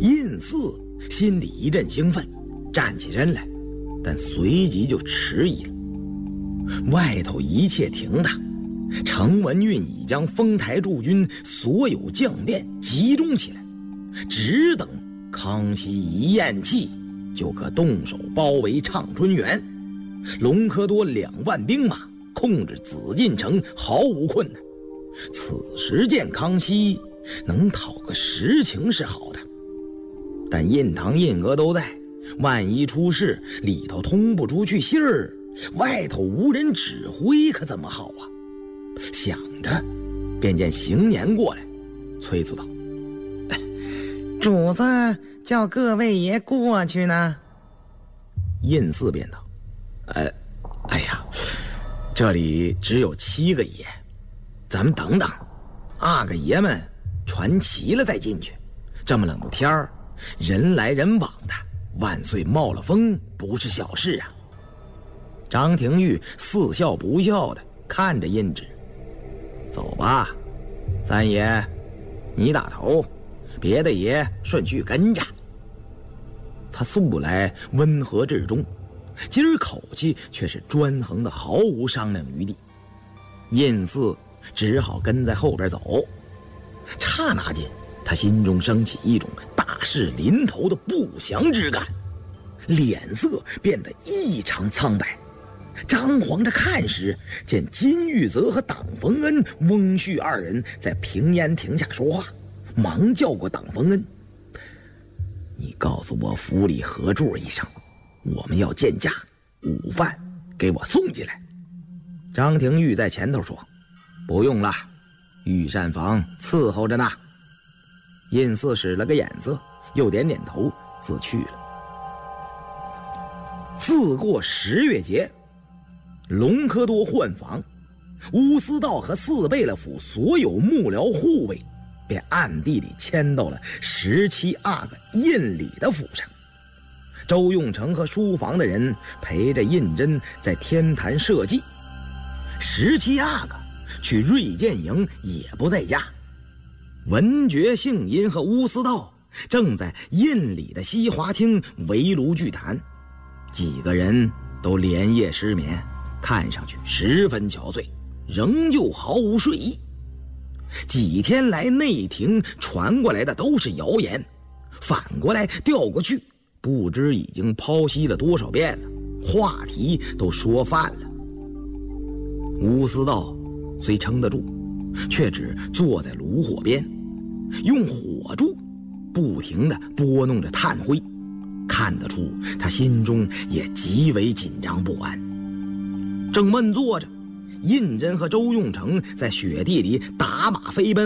胤祀心里一阵兴奋，站起身来，但随即就迟疑了。外头一切停当，程文运已将丰台驻军所有将变集中起来，只等康熙一咽气，就可动手包围畅春园。隆科多2万兵马控制紫禁城毫无困难。此时见康熙，能讨个实情是好的，但印堂印额都在，万一出事，里头通不出去信儿，外头无人指挥，可怎么好啊？想着，便见邢年过来，催促道：“ 主子叫各位爷过去呢。” 胤祀便道：“哎呀，这里只有7个爷，咱们等等，2个爷们传齐了再进去。这么冷的天儿，人来人往的，万岁冒了风不是小事啊。”张廷玉似笑不笑的看着胤旨：“走吧，三爷，你打头，别的爷顺序跟着。”他素来温和至忠，今儿口气却是专横的，毫无商量余地。胤祀只好跟在后边走。刹那间，他心中升起一种大事临头的不祥之感，脸色变得异常苍白。张皇着看时，见金玉泽和党逢恩、翁婿2人在平烟亭下说话，忙叫过党逢恩：“你告诉我府里合住一声，我们要见驾，午饭给我送进来。”张廷玉在前头说：“不用了，御膳房伺候着呢。”胤祀使了个眼色，又点点头，自去了。自过10月节，隆科多换防，乌思道和四贝勒府所有幕僚护卫便暗地里迁到了17阿哥胤礼的府上。周用成和书房的人陪着胤禛在天坛社稷。17阿哥去锐剑营也不在家。文觉、幸阴和乌思道正在胤礼的西华厅围炉聚谈，几个人都连夜失眠，看上去十分憔悴，仍旧毫无睡意。几天来内廷传过来的都是谣言，反过来调过去，不知已经剖析了多少遍了，话题都说泛了。乌思道虽撑得住，却只坐在炉火边，用火柱不停地拨弄着炭灰，看得出他心中也极为紧张不安。正闷坐着，胤禛和周用成在雪地里打马飞奔，